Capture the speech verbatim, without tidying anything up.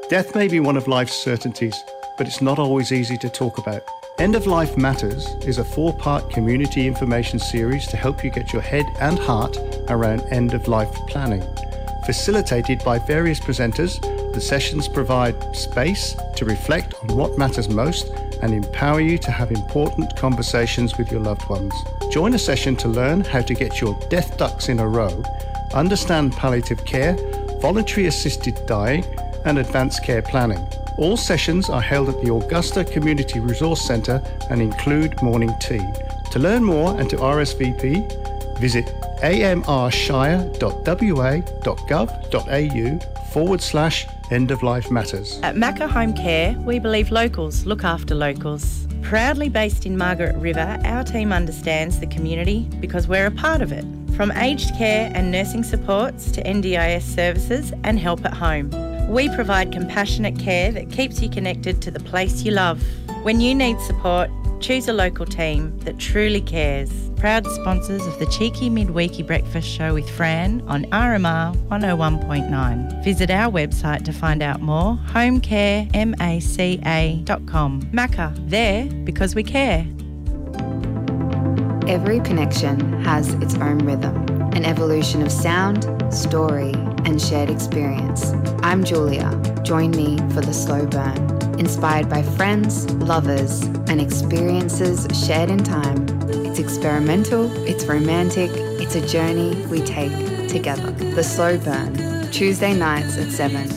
Death may be one of life's certainties, but it's not always easy to talk about. End of Life Matters is a four-part community information series to help you get your head and heart around end-of-life planning. Facilitated by various presenters, the sessions provide space to reflect on what matters most and empower you to have important conversations with your loved ones. Join a session to learn how to get your death ducks in a row, understand palliative care, voluntary assisted dying, and advanced care planning. All sessions are held at the Augusta Community Resource Centre and include morning tea. To learn more and to R S V P, visit amrshire.wa.gov.au forward slash end of life matters. At Macca Home Care, we believe locals look after locals. Proudly based in Margaret River, our team understands the community because we're a part of it. From aged care and nursing supports to N D I S services and help at home, we provide compassionate care that keeps you connected to the place you love. When you need support, choose a local team that truly cares. Proud sponsors of the Cheeky Midweeky Breakfast Show with Fran on R M R one oh one point nine. Visit our website to find out more, homecare maca dot com. Macca, there because we care. Every connection has its own rhythm, an evolution of sound, story, and shared experience. I'm Julia. Join me for The Slow Burn, inspired by friends, lovers, and experiences shared in time. It's experimental, it's romantic, it's a journey we take together. The Slow Burn, Tuesday nights at seven.